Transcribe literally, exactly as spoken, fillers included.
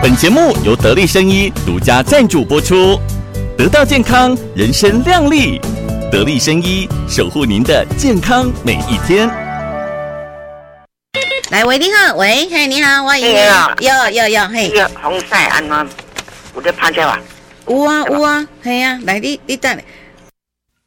本节目由得力生医独家赞助播出，得到健康，人生亮丽。得力生医，守护您的健康每一天。 来，喂，你好，喂，嘿，你好，我你好， 有有有，嘿， 红晒安怎有咧拍照啊？ 有啊有啊，嘿啊，来，你你等，